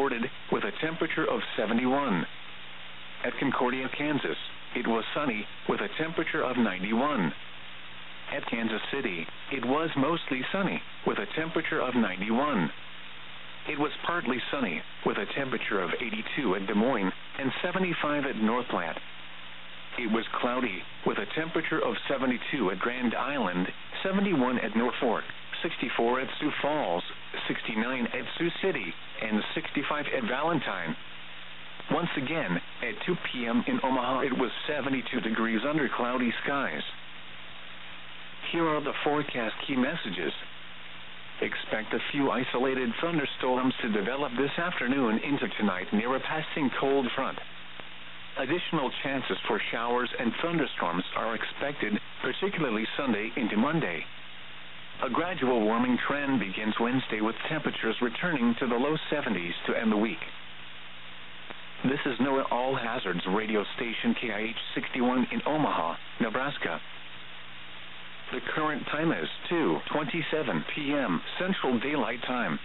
reported with a temperature of 71. At Concordia, Kansas, it was sunny with a temperature of 91. At Kansas City, it was mostly sunny with a temperature of 91. It was partly sunny with a temperature of 82 at Des Moines and 75 at North Platte. It was cloudy with a temperature of 72 at Grand Island, 71 at Norfolk, 64 at Sioux Falls, 69 at Sioux City, and 65 at Valentine. Once again, at 2 p.m. in Omaha, it was 72 degrees under cloudy skies. Here are the forecast key messages. Expect a few isolated thunderstorms to develop this afternoon into tonight near a passing cold front. Additional chances for showers and thunderstorms are expected, particularly Sunday into Monday. A gradual warming trend begins Wednesday with temperatures returning to the low 70s to end the week. This is NOAA All Hazards radio station KIH 61 in Omaha, Nebraska. The current time is 2:27 p.m. Central Daylight Time.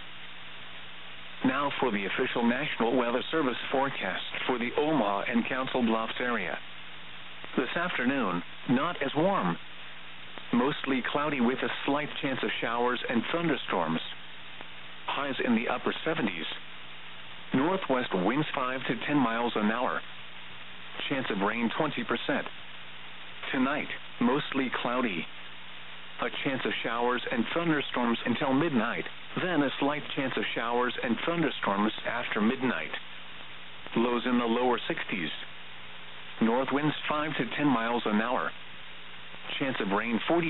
Now for the official National Weather Service forecast for the Omaha and Council Bluffs area. This afternoon, not as warm. Mostly cloudy with a slight chance of showers and thunderstorms. Highs in the upper 70s. Northwest winds 5 to 10 miles an hour. Chance of rain 20%. Tonight, mostly cloudy. A chance of showers and thunderstorms until midnight, then a slight chance of showers and thunderstorms after midnight. Lows in the lower 60s. North winds 5 to 10 miles an hour. Chance of rain 40%.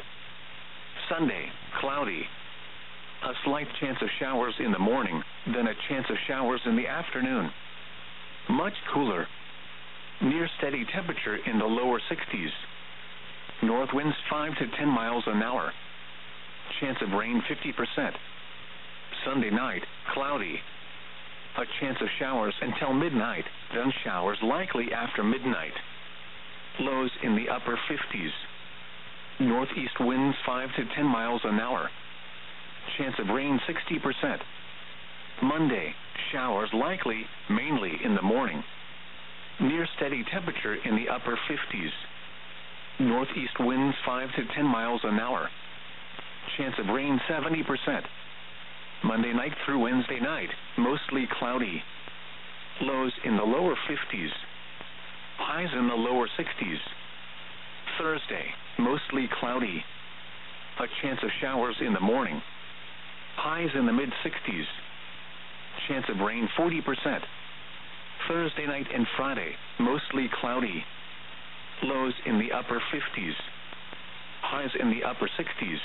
Sunday, cloudy. A slight chance of showers in the morning, then a chance of showers in the afternoon. Much cooler. Near steady temperature in the lower 60s. North winds 5 to 10 miles an hour. Chance of rain 50%. Sunday night, cloudy. A chance of showers until midnight, then showers likely after midnight. Lows in the upper 50s. Northeast winds 5 to 10 miles an hour. Chance of rain 60%. Monday, showers likely, mainly in the morning. Near steady temperature in the upper 50s. Northeast winds 5 to 10 miles an hour. Chance of rain 70%. Monday night through Wednesday night, mostly cloudy. Lows in the lower 50s. Highs in the lower 60s. Thursday, mostly cloudy. A chance of showers in the morning. Highs in the mid-60s. Chance of rain 40%. Thursday night and Friday, mostly cloudy. Lows in the upper 50s. Highs in the upper 60s.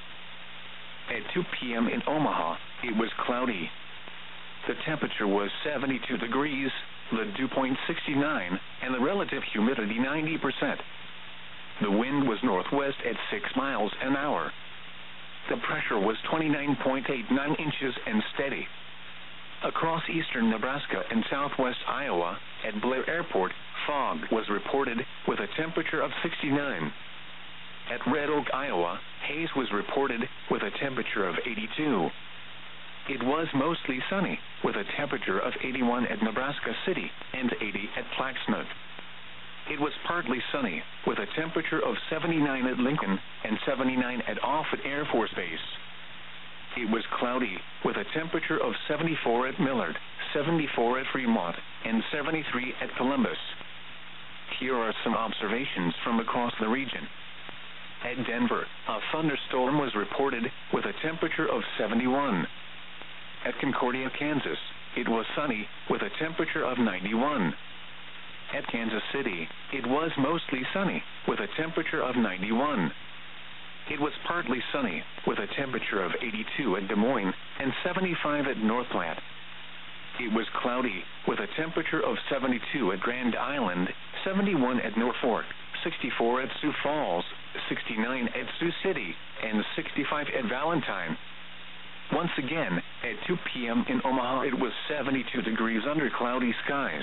At 2 p.m. in Omaha, it was cloudy. The temperature was 72 degrees, the dew point 69, and the relative humidity 90%. The wind was northwest at 6 miles an hour. The pressure was 29.89 inches and steady. Across eastern Nebraska and southwest Iowa, at Blair Airport, fog was reported with a temperature of 69. At Red Oak, Iowa, haze was reported with a temperature of 82. It was mostly sunny with a temperature of 81 at Nebraska City and 80 at Plaxmouth. It was partly sunny with a temperature of 79 at Lincoln and 79 at Offutt Air Force Base. It was cloudy with a temperature of 74 at Millard, 74 at Fremont, and 73 at Columbus. Here are some observations from across the region. At Denver, a thunderstorm was reported with a temperature of 71. At Concordia, Kansas, it was sunny with a temperature of 91. At Kansas City, it was mostly sunny with a temperature of 91. It was partly sunny with a temperature of 82 at Des Moines and 75 at North Platte. It was cloudy with a temperature of 72 at Grand Island, 71 at Norfolk, 64 at Sioux Falls, 69 at Sioux City, and 65 at Valentine. Once again, at 2 p.m. in Omaha, it was 72 degrees under cloudy skies.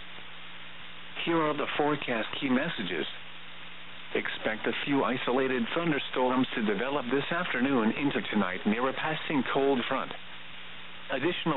Here are the forecast key messages. Expect a few isolated thunderstorms to develop this afternoon into tonight near a passing cold front. Additional